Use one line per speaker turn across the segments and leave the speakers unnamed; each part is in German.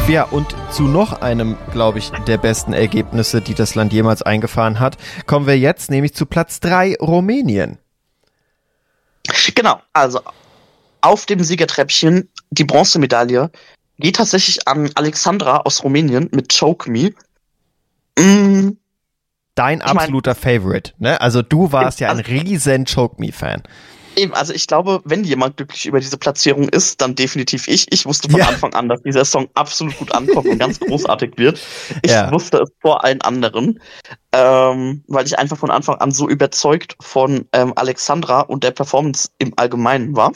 Ja, und zu noch einem, glaube ich, der besten Ergebnisse, die das Land jemals eingefahren hat, kommen wir jetzt nämlich zu Platz 3, Rumänien.
Genau, also auf dem Siegertreppchen die Bronzemedaille geht tatsächlich an Alexandra aus Rumänien mit Choke Me.
Dein absoluter Favorite, ne? Also du warst ja ein riesen Choke Me-Fan.
Eben, also ich glaube, wenn jemand glücklich über diese Platzierung ist, dann definitiv ich. Ich wusste von Anfang an, dass dieser Song absolut gut ankommt und ganz großartig wird. Ich wusste es vor allen anderen, weil ich einfach von Anfang an so überzeugt von Alexandra und der Performance im Allgemeinen war.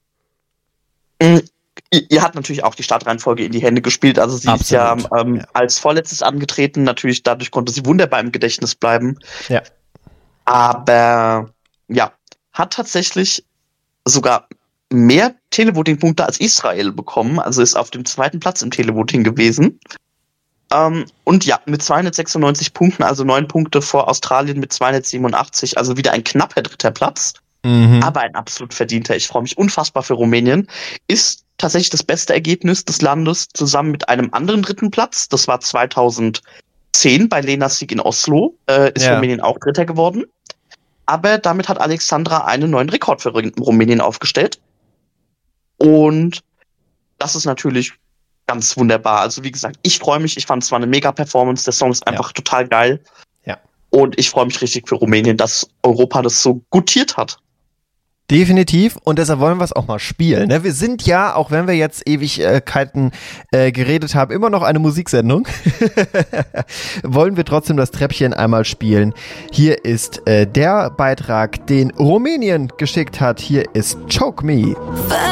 Ihr hat natürlich auch die Startreihenfolge in die Hände gespielt, also sie ist ja als Vorletztes angetreten, natürlich dadurch konnte sie wunderbar im Gedächtnis bleiben.
Ja.
Aber ja, hat tatsächlich sogar mehr Televoting-Punkte als Israel bekommen, also ist auf dem 2. Platz im Televoting gewesen. Und ja, mit 296 Punkten, also 9 Punkte vor Australien mit 287, also wieder ein knapper 3. Platz, aber ein absolut verdienter. Ich freue mich unfassbar für Rumänien. Ist tatsächlich das beste Ergebnis des Landes zusammen mit einem anderen 3. Platz. Das war 2010 bei Lenas Sieg in Oslo, ist Rumänien auch 3. geworden. Aber damit hat Alexandra einen neuen Rekord für Rumänien aufgestellt. Und das ist natürlich ganz wunderbar. Also wie gesagt, ich freue mich. Ich fand es war eine Mega-Performance. Der Song ist einfach total geil.
Ja.
Und ich freue mich richtig für Rumänien, dass Europa das so gutiert hat.
Definitiv, und deshalb wollen wir es auch mal spielen. Ne? Wir sind ja, auch wenn wir jetzt Ewigkeiten geredet haben, immer noch eine Musiksendung. Wollen wir trotzdem das Treppchen einmal spielen. Hier ist der Beitrag, den Rumänien geschickt hat. Hier ist Choke Me.